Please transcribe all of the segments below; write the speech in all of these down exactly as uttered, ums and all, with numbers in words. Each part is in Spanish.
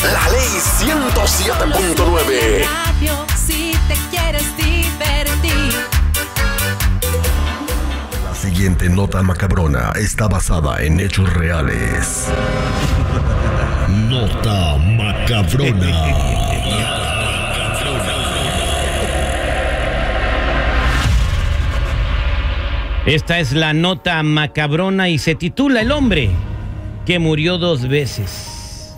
La Ley ciento siete punto nueve. Radio, si te quieres divertir. La siguiente nota macabrona está basada en hechos reales. Nota macabrona. Esta es la nota macabrona y se titula El hombre que murió dos veces.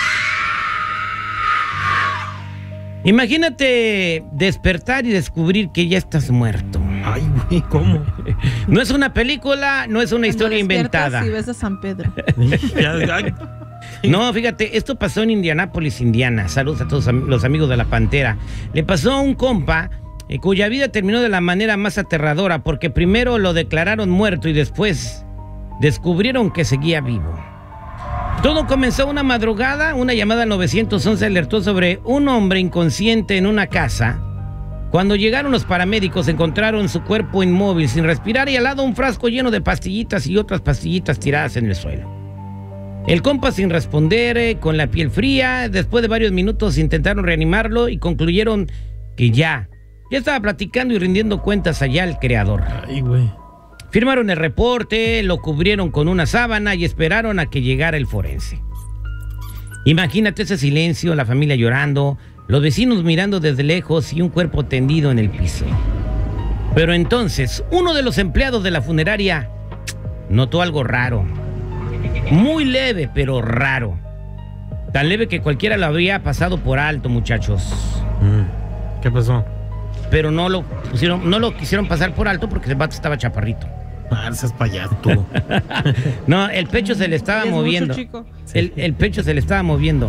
Imagínate despertar y descubrir que ya estás muerto. Ay, güey, ¿cómo? No es una película, no es una historia inventada. Si ves a San Pedro. No, fíjate, esto pasó en Indianápolis, Indiana. Saludos a todos los amigos de La Pantera. Le pasó a un compa eh, cuya vida terminó de la manera más aterradora, porque primero lo declararon muerto y después descubrieron que seguía vivo. Todo comenzó una madrugada. Una llamada al nueve once alertó sobre un hombre inconsciente en una casa. Cuando llegaron los paramédicos encontraron su cuerpo inmóvil, sin respirar, y al lado un frasco lleno de pastillitas y otras pastillitas tiradas en el suelo. El compa sin responder, eh, con la piel fría. Después de varios minutos intentaron reanimarlo y concluyeron que ya, ya estaba platicando y rindiendo cuentas allá al creador. Ay, güey. Firmaron el reporte, lo cubrieron con una sábana y esperaron a que llegara el forense. Imagínate ese silencio, la familia llorando, los vecinos mirando desde lejos y un cuerpo tendido en el piso. Pero entonces, uno de los empleados de la funeraria notó algo raro. Muy leve, pero raro. Tan leve que cualquiera lo habría pasado por alto, muchachos. Mm, ¿Qué pasó? Pero no lo pusieron, no lo quisieron pasar por alto porque el vato estaba chaparrito. Ah, seas payaso tú. No, el pecho se le estaba Es moviendo. mucho, chico. El, el pecho se le estaba moviendo.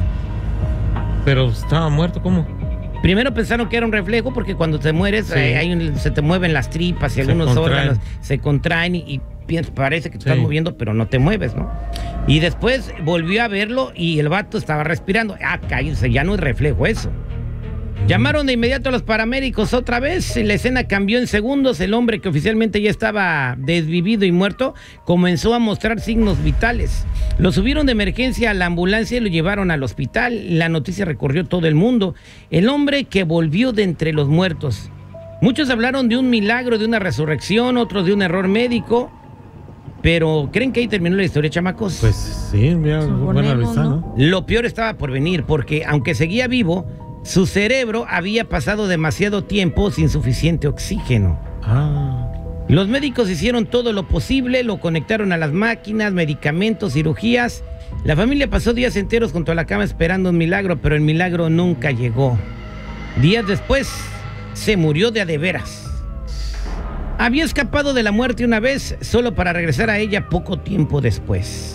Pero estaba muerto, ¿cómo? Primero pensaron que era un reflejo porque cuando te mueres, Sí. eh, hay un- se te mueven las tripas y Se algunos contraen. órganos se contraen y, y piensas, parece que te Sí. estás moviendo, pero no te mueves, ¿no? Y después volvió a verlo y el vato estaba respirando. Ah, cállese, ya no es reflejo eso. Llamaron de inmediato a los paramédicos otra vez. La escena cambió en segundos. El hombre, que oficialmente ya estaba desvivido y muerto, comenzó a mostrar signos vitales. Lo subieron de emergencia a la ambulancia y lo llevaron al hospital. La noticia recorrió todo el mundo. El hombre que volvió de entre los muertos. Muchos hablaron de un milagro, de una resurrección, otros de un error médico. Pero ¿creen que ahí terminó la historia, chamacos? Pues sí, ya, buena Suponemos, risa, ¿no? ¿no? Lo peor estaba por venir, porque aunque seguía vivo, su cerebro había pasado demasiado tiempo sin suficiente oxígeno. Ah, Los médicos hicieron todo lo posible, lo conectaron a las máquinas, medicamentos, cirugías. La familia pasó días enteros junto a la cama esperando un milagro, pero el milagro nunca llegó. Días después, se murió de a de veras. Había escapado de la muerte una vez, solo para regresar a ella poco tiempo después.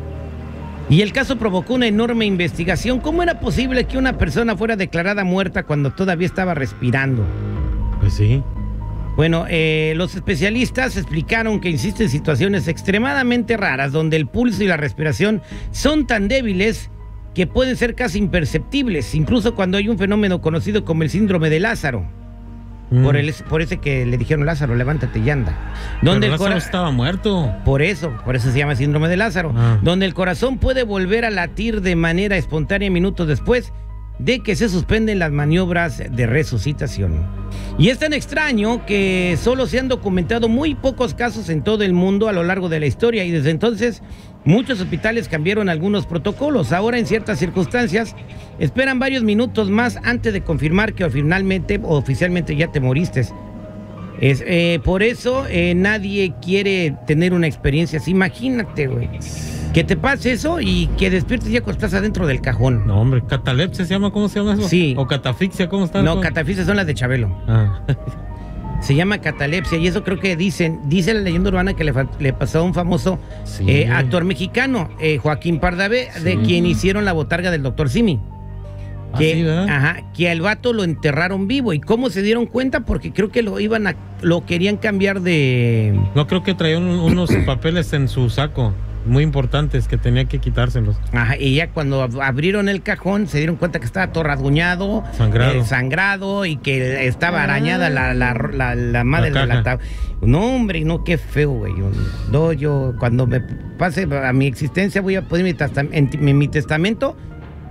Y el caso provocó una enorme investigación. ¿Cómo era posible que una persona fuera declarada muerta cuando todavía estaba respirando? pues sí. Bueno, eh, los especialistas explicaron que existen situaciones extremadamente raras donde el pulso y la respiración son tan débiles que pueden ser casi imperceptibles, incluso cuando hay un fenómeno conocido como el síndrome de Lázaro. Mm. Por, el, por ese que le dijeron, Lázaro, levántate y anda. Donde Pero el Lázaro cora- estaba muerto. Por eso, por eso se llama síndrome de Lázaro, Ah. donde el corazón puede volver a latir de manera espontánea minutos después de que se suspenden las maniobras de resucitación. Y es tan extraño que solo se han documentado muy pocos casos en todo el mundo a lo largo de la historia, y desde entonces muchos hospitales cambiaron algunos protocolos. Ahora, en ciertas circunstancias, esperan varios minutos más antes de confirmar que finalmente o oficialmente ya te moriste. Es, eh, por eso eh, nadie quiere tener una experiencia así. Imagínate, güey, que te pase eso y que despiertes ya cuando estás adentro del cajón. No, hombre, catalepsia se llama, ¿cómo se llama eso? Sí. O catafixia, ¿cómo está? No, catafixia son las de Chabelo. Ah. Se llama catalepsia, y eso creo que dicen, dice la leyenda urbana que le, fa- le pasó a un famoso Sí. eh, actor mexicano, eh, Joaquín Pardavé, de Sí. quien hicieron la botarga del doctor Simi. Ah, Que, sí, ¿verdad? ajá, que al vato lo enterraron vivo. ¿Y cómo se dieron cuenta? Porque creo que lo iban a, lo querían cambiar de... No, creo que traía un- unos papeles en su saco muy importantes que tenía que quitárselos. Ajá, y ya cuando ab- abrieron el cajón se dieron cuenta que estaba todo rasguñado, Sangrado. eh, sangrado, y que estaba Ah. arañada la, la, la, la madre La de la caja. tabla. No, hombre, no, qué feo, güey. Yo, no, yo cuando me pase a mi existencia voy a poner mi, testam- en, en mi testamento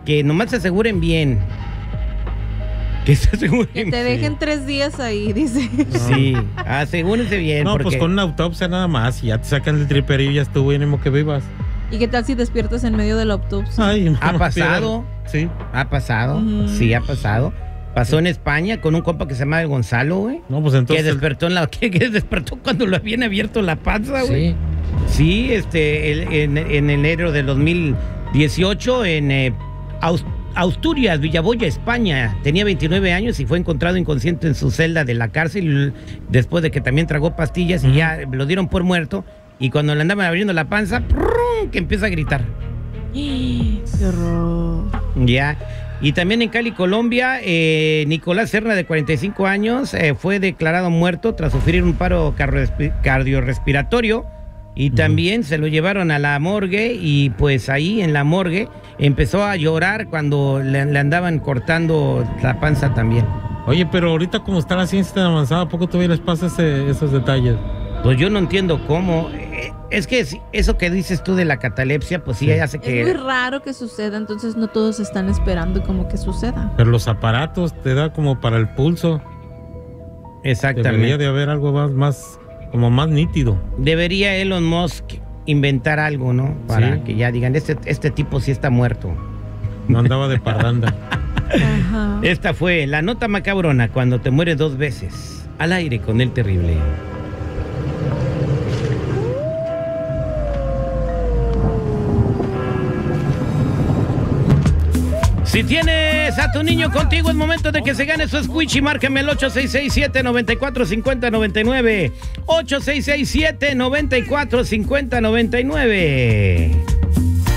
que nomás se aseguren bien. Que se aseguren Que te dejen tres días ahí, dice. Sí, asegúrense bien. No, porque... pues con una autopsia nada más. Y ya te sacan el triperillo y ya estuvo bien, que vivas. ¿Y qué tal si despiertas en medio de la autopsia? Ay, no, ¿ha pasado? Sí. ¿Ha pasado? Uh-huh. Sí, ha pasado. Pasó en España con un compa que se llama el Gonzalo, güey. No, pues entonces... Que despertó, en la, que, que despertó cuando lo habían abierto la panza, güey. Sí. Sí, este, el, en, en enero del dos mil dieciocho, en eh, Aust- Asturias, Villaboya, España. Tenía veintinueve años y fue encontrado inconsciente en su celda de la cárcel después de que también tragó pastillas uh-huh. y ya lo dieron por muerto. Y cuando le andaban abriendo la panza, ¡prum!, que empieza a gritar. ¡Qué horror! Ya. Y también en Cali, Colombia, eh, Nicolás Serna, de cuarenta y cinco años, eh, fue declarado muerto tras sufrir un paro cardiorrespiratorio. Y uh-huh. también se lo llevaron a la morgue y pues ahí en la morgue empezó a llorar cuando le, le andaban cortando la panza también. Oye, pero ahorita como está la ciencia tan avanzada, ¿a poco todavía les pasa ese, esos detalles? Pues yo no entiendo cómo. Es que eso que dices tú de la catalepsia, pues sí, sí. hace que... Es muy raro que suceda, entonces no todos están esperando como que suceda. Pero los aparatos te da como para el pulso. Exactamente. Debería de haber algo más, más como más nítido. Debería Elon Musk inventar algo, ¿no? Para sí. que ya digan, este, este tipo sí está muerto. No andaba de parranda. Ajá. Esta fue la nota macabrona cuando te mueres dos veces. Al aire con el terrible. Si tienes a tu niño contigo, es momento de que se gane su Squishy. Márcame el ocho seis seis siete, nueve cuatro cinco cero, nueve nueve. ocho seis seis siete, nueve cuatro cinco cero, nueve nueve.